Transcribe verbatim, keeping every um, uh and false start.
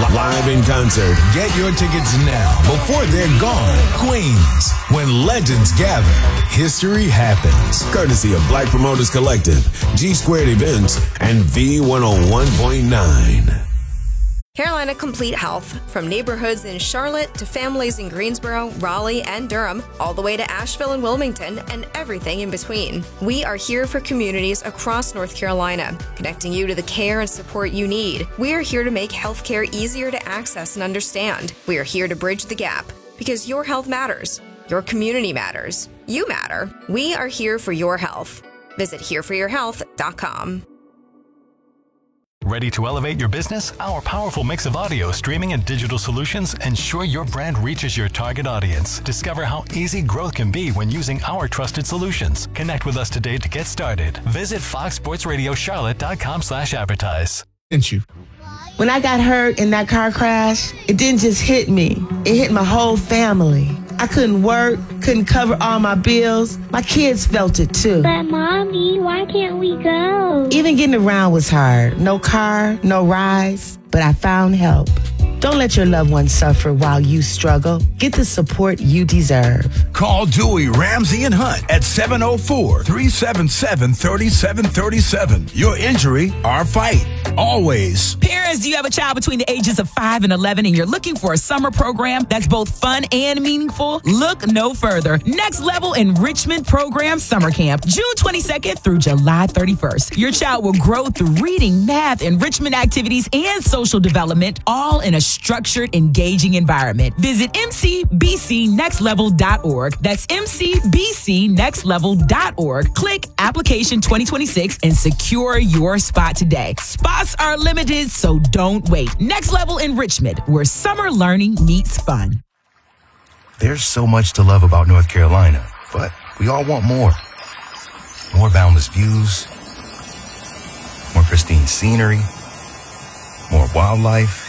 Live in concert. Get your tickets now before they're gone. Queens, when legends gather, history happens. Courtesy of Black Promoters Collective, G Squared Events, and V one oh one point nine. Carolina Complete Health. From neighborhoods in Charlotte to families in Greensboro, Raleigh, and Durham, all the way to Asheville and Wilmington, and everything in between. We are here for communities across North Carolina, connecting you to the care and support you need. We are here to make healthcare easier to access and understand. We are here to bridge the gap, because your health matters. Your community matters. You matter. We are here for your health. Visit here for your health dot com. Ready to elevate your business? Our powerful mix of audio, streaming, and digital solutions ensure your brand reaches your target audience. Discover how easy growth can be when using our trusted solutions. Connect with us today to get started. Visit fox sports radio charlotte dot com slash advertise. You. When I got hurt in that car crash, it didn't just hit me. It hit my whole family. I couldn't work, couldn't cover all my bills. My kids felt it too. But Mommy, why can't we go? Even getting around was hard. No car, no rides, but I found help. Don't let your loved ones suffer while you struggle. Get the support you deserve. Call Dewey, Ramsey, and Hunt at seven oh four, three seven seven, three seven three seven. Your injury, our fight. Always. Parents, do you have a child between the ages of five and eleven and you're looking for a summer program that's both fun and meaningful? Look no further. Next Level Enrichment Program Summer Camp, June twenty-second through July thirty-first. Your child will grow through reading, math, enrichment activities, and social development, all in a structured, engaging environment. Visit m c b c next level dot org. That's m c b c next level dot org. Click Application twenty twenty-six and secure your spot today. Spots are limited, so don't wait. Next Level Enrichment, where summer learning meets fun. There's so much to love about North Carolina, but we all want more. More boundless views, more pristine scenery, more wildlife,